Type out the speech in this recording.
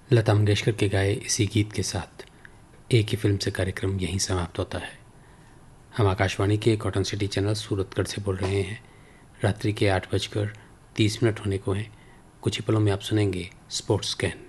लता मंगेशकर के गाए इसी गीत के साथ एक ही फिल्म से कार्यक्रम यहीं समाप्त होता है। हम आकाशवाणी के कॉटन सिटी चैनल सूरतगढ़ से बोल रहे हैं। रात्रि के 8:30 होने को हैं। कुछ ही पलों में आप सुनेंगे स्पोर्ट्स स्कैन।